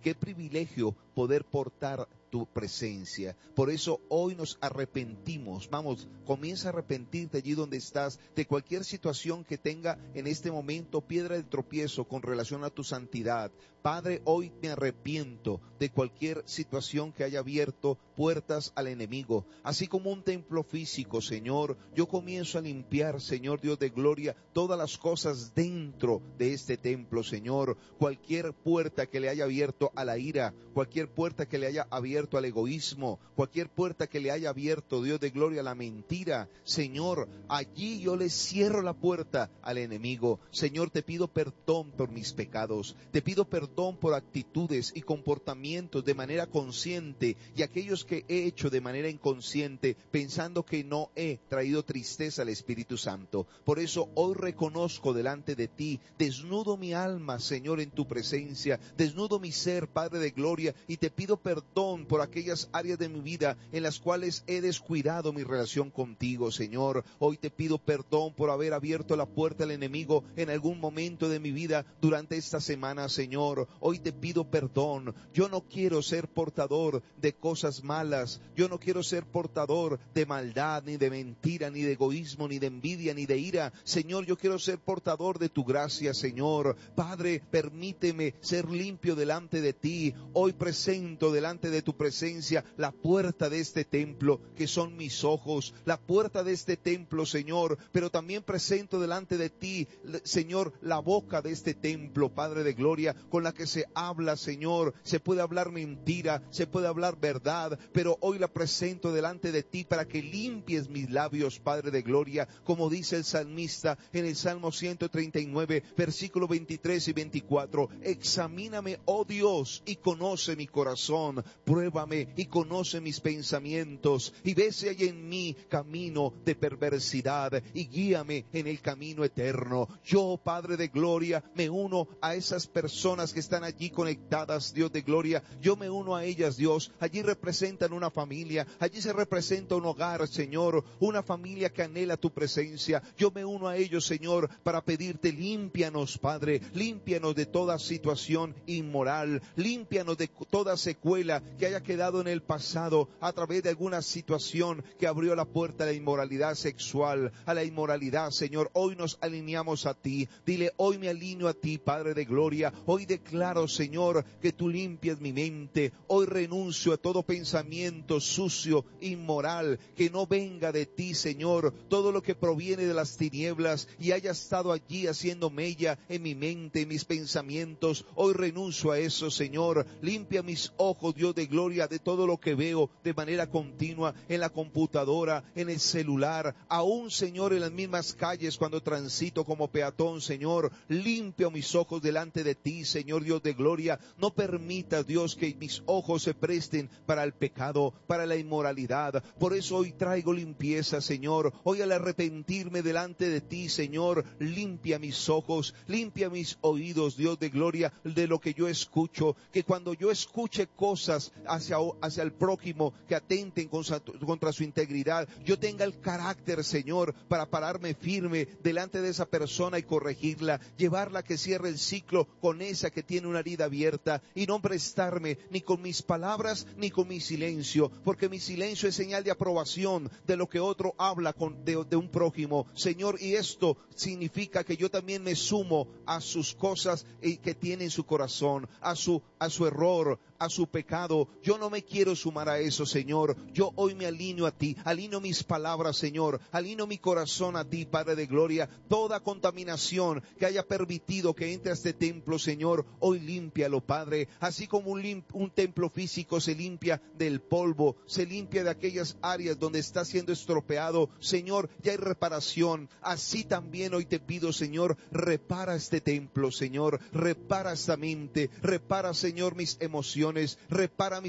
qué privilegio poder portar tu presencia. Por eso hoy nos arrepentimos. Vamos, comienza a arrepentirte allí donde estás de cualquier situación que tenga en este momento piedra de tropiezo con relación a tu santidad. Padre, hoy me arrepiento de cualquier situación que haya abierto puertas al enemigo. Así como un templo físico, Señor, yo comienzo a limpiar, Señor Dios de gloria, todas las cosas dentro de este templo, Señor. Cualquier puerta que le haya abierto a la ira, cualquier puerta que le haya abierto al egoísmo, cualquier puerta que le haya abierto, Dios de gloria, a la mentira, Señor, allí yo le cierro la puerta al enemigo. Señor, te pido perdón por mis pecados, te pido perdón por actitudes y comportamientos de manera consciente y aquellos que he hecho de manera inconsciente, pensando que no he traído tristeza al Espíritu Santo. Por eso hoy reconozco delante de ti, desnudo mi alma, Señor, en tu presencia, desnudo mi ser, Padre de gloria, y te pido perdón por aquellas áreas de mi vida en las cuales he descuidado mi relación contigo, Señor. Hoy te pido perdón por haber abierto la puerta al enemigo en algún momento de mi vida durante esta semana, Señor. Hoy te pido perdón. Yo no quiero ser portador de cosas malas. Yo no quiero ser portador de maldad, ni de mentira, ni de egoísmo, ni de envidia, ni de ira. Señor, yo quiero ser portador de tu gracia, Señor. Padre, permíteme ser limpio delante de ti. Hoy presento delante de tu presencia la puerta de este templo, que son mis ojos, la puerta de este templo, Señor, pero también presento delante de ti, Señor, la boca de este templo, Padre de gloria, con la que se habla, Señor. Se puede hablar mentira, se puede hablar verdad, pero hoy la presento delante de ti para que limpies mis labios, Padre de gloria, como dice el salmista en el Salmo 139, versículo 23 y 24. Examíname, oh Dios, y conoce mi corazón, pruébame y conoce mis pensamientos, y ve si hay en mí camino de perversidad, y guíame en el camino eterno. Yo, Padre de gloria, me uno a esas personas que están allí conectadas, Dios de gloria. Yo me uno a ellas, Dios. Allí representan una familia, allí se representa un hogar, Señor, una familia que anhela tu presencia. Yo me uno a ellos, Señor, para pedirte, límpianos, Padre, límpianos de toda situación inmoral, límpianos de toda secuela que haya quedado en el pasado a través de alguna situación que abrió la puerta a la inmoralidad sexual, a la inmoralidad, Señor. Hoy nos alineamos a ti. Dile, hoy me alineo a ti, Padre de gloria. Hoy declaro, Señor, que tú limpias mi mente. Hoy renuncio a todo pensamiento sucio, inmoral, que no venga de ti, Señor. Todo lo que proviene de las tinieblas y haya estado allí haciendo mella en mi mente, en mis pensamientos, hoy renuncio a eso, Señor. Limpia mis ojos, Dios de gloria, de todo lo que veo de manera continua en la computadora, en el celular, aún, Señor, en las mismas calles cuando transito como peatón, Señor. Limpia mis ojos delante de ti, Señor Dios de gloria. No permitas, Dios, que mis ojos se presten para el pecado, para la inmoralidad. Por eso hoy traigo limpieza, Señor. Hoy al arrepentirme delante de ti, Señor, limpia mis ojos, limpia mis oídos, Dios de gloria, de lo que yo escucho. Que cuando yo escuche cosas hacia el prójimo que atenten contra su integridad, yo tenga el carácter, Señor, para pararme firme delante de esa persona y corregirla, llevarla a que cierre el ciclo con esa que tiene una herida abierta, y no prestarme ni con mis palabras ni con mi silencio, porque mi silencio es señal de aprobación de lo que otro habla de un prójimo, Señor, y esto significa que yo también me sumo a sus cosas que tiene en su corazón, a su error, a su pecado. Yo no me quiero sumar a eso, Señor. Yo hoy me alineo a ti, alineo mis palabras, Señor, alineo mi corazón a ti, Padre de gloria. Toda contaminación que haya permitido que entre a este templo, Señor, hoy límpialo, Padre. Así como un templo físico se limpia del polvo, se limpia de aquellas áreas donde está siendo estropeado, Señor, ya hay reparación. Así también hoy te pido, Señor, repara este templo, Señor, repara esta mente, repara, Señor, mis emociones, repara mis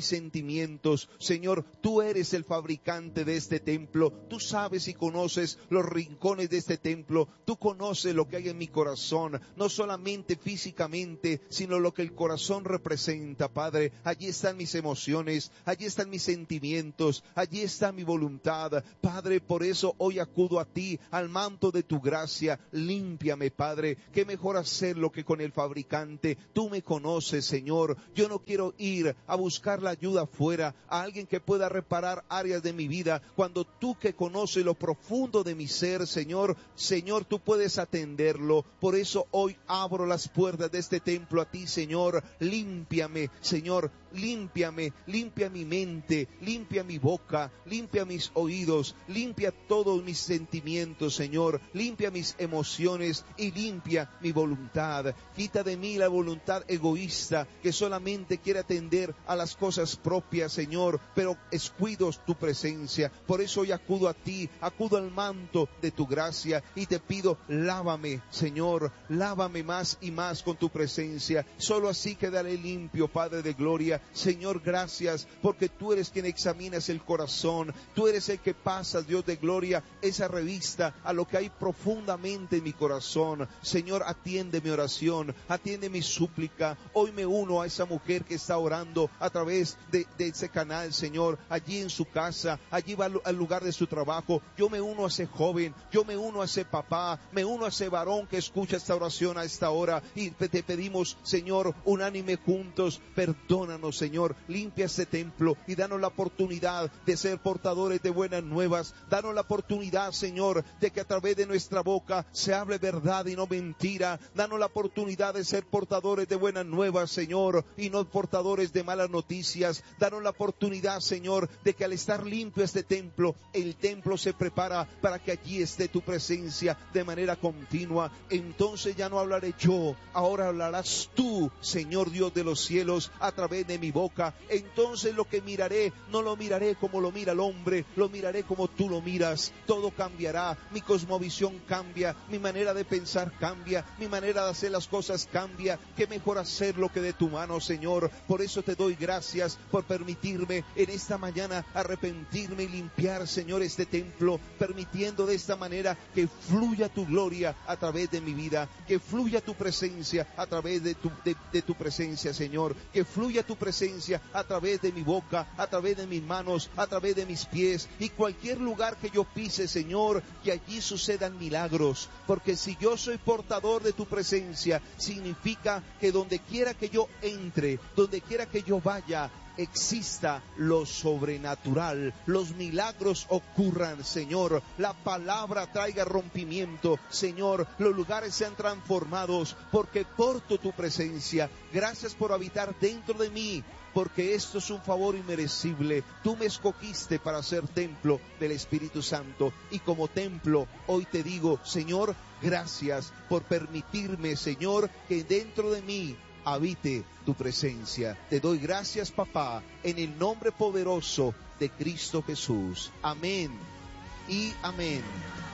sentimientos. Señor, tú eres el fabricante de este templo. Tú sabes y conoces los rincones de este templo. Tú conoces lo que hay en mi corazón, no solamente físicamente, sino lo que el corazón representa, Padre. Allí están mis emociones, allí están mis sentimientos, allí está mi voluntad. Padre, por eso hoy acudo a ti, al manto de tu gracia. Límpiame, Padre. Qué mejor hacerlo que con el fabricante. Tú me conoces, Señor. Yo no quiero ir a buscar la ayuda afuera, a alguien que pueda reparar áreas de mi vida, cuando tú, que conoces lo profundo de mi ser, Señor, tú puedes atenderlo. Por eso hoy abro las puertas de este templo a ti, Señor. Límpiame, Señor. Límpiame, limpia mi mente, limpia mi boca, limpia mis oídos, limpia todos mis sentimientos, Señor, limpia mis emociones y limpia mi voluntad. Quita de mí la voluntad egoísta que solamente quiere atender a las cosas propias, Señor, pero descuido tu presencia. Por eso hoy acudo a ti, acudo al manto de tu gracia y te pido, lávame, Señor, lávame más y más con tu presencia. Solo así quedaré limpio, Padre de gloria. Señor, gracias, porque tú eres quien examinas el corazón. Tú eres el que pasas, Dios de gloria, esa revista a lo que hay profundamente en mi corazón. Señor, atiende mi oración, atiende mi súplica. Hoy me uno a esa mujer que está orando a través de ese canal, Señor, allí en su casa, allí va al lugar de su trabajo. Yo me uno a ese joven, yo me uno a ese papá, me uno a ese varón que escucha esta oración a esta hora, y te pedimos, Señor, unánime juntos, perdónanos, Señor, limpia este templo y danos la oportunidad de ser portadores de buenas nuevas. Danos la oportunidad, Señor, de que a través de nuestra boca se hable verdad y no mentira. Danos la oportunidad de ser portadores de buenas nuevas, Señor, y no portadores de malas noticias. Danos la oportunidad, Señor, de que al estar limpio este templo, el templo se prepara para que allí esté tu presencia de manera continua. Entonces ya no hablaré yo, ahora hablarás tú, Señor Dios de los cielos, a través de mi boca. Entonces lo que miraré, no lo miraré como lo mira el hombre, lo miraré como tú lo miras. Todo cambiará, mi cosmovisión cambia, mi manera de pensar cambia, mi manera de hacer las cosas cambia. Qué mejor hacerlo que de tu mano, Señor. Por eso te doy gracias por permitirme en esta mañana arrepentirme y limpiar, Señor, este templo, permitiendo de esta manera que fluya tu gloria a través de mi vida, que fluya tu presencia a través de tu presencia, Señor, que fluya tu presencia a través de mi boca, a través de mis manos, a través de mis pies, y cualquier lugar que yo pise, Señor, que allí sucedan milagros, porque si yo soy portador de tu presencia, significa que donde quiera que yo entre, donde quiera que yo vaya, exista lo sobrenatural, los milagros ocurran, Señor, la palabra traiga rompimiento, Señor, los lugares sean transformados, porque porto tu presencia. Gracias por habitar dentro de mí, porque esto es un favor inmerecible. Tú me escogiste para ser templo del Espíritu Santo, y como templo hoy te digo, Señor, gracias por permitirme, Señor, que dentro de mí habite tu presencia. Te doy gracias, papá, en el nombre poderoso de Cristo Jesús. Amén y amén.